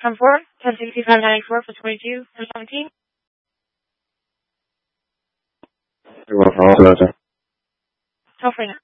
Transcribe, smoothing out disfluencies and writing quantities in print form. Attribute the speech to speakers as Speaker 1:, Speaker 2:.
Speaker 1: Come forward. 106594 for 22 and 17.
Speaker 2: Hello, sir.
Speaker 1: Toll free now.